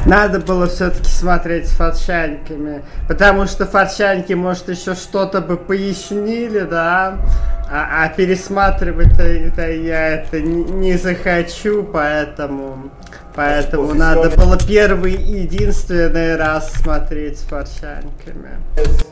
Надо было все-таки смотреть с форчанками, потому что форчанки, может, еще что-то бы пояснили, да, а пересматривать-то я это не захочу, поэтому надо было первый и единственный раз смотреть с форчанками.